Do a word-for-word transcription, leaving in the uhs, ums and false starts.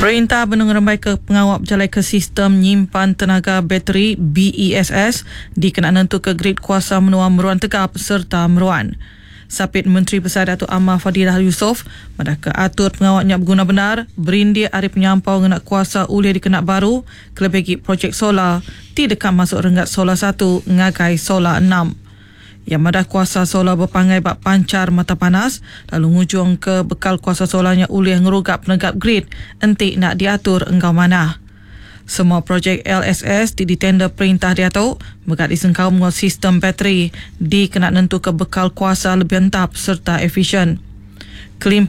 Perintah Benung Rembai ke pengawal berjalai ke sistem nyimpan tenaga bateri B E S S dikenaan nentu ke grid kuasa menua meruan tegap serta meruan. Sapit Menteri Besar Datuk Amar Fadilah Yusof madah ke atur pengawalnya berguna benar berindia arif penyampau ngenak kuasa uliah dikenak baru kelebih projek solar tidak masuk renggat solar satu ngagai solar enam. Yang madah kuasa solar berpangai bak pancar mata panas lalu ngujung ke bekal kuasa solarnya uliah ngerugap penegap grid entik nak diatur engkau mana. Semua projek L S S di ditender perintah diatur berkat disengkau menguat sistem bateri di kena nentu ke bekal kuasa lebih entap serta efisien. Kelim